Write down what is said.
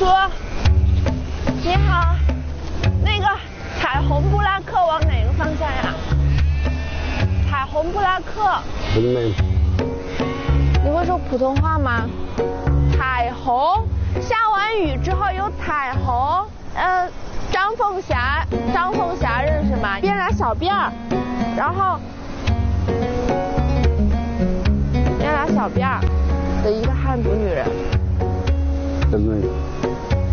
叔，你好，那个彩虹布拉克往哪个方向呀？彩虹布拉克。你会说普通话吗？彩虹，下完雨之后有彩虹。张凤霞认识吗？编俩小辫儿，然后编俩小辫儿的一个汉族女人。